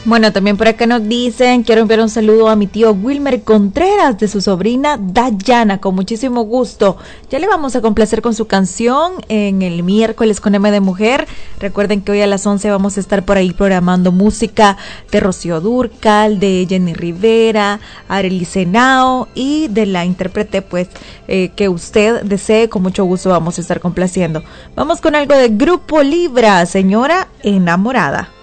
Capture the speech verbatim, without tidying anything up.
Bueno, también por acá nos dicen, quiero enviar un saludo a mi tío Wilmer Contreras de su sobrina Dayana, con muchísimo gusto. Ya le vamos a complacer con su canción en el miércoles con M de Mujer. Recuerden que hoy a las once vamos a estar por ahí programando música de Rocío Dúrcal, de Jenny Rivera, Arely Senao y de la intérprete pues eh, que usted desee, con mucho gusto vamos a estar complaciendo. Vamos con algo de Grupo Libra, Señora Enamorada.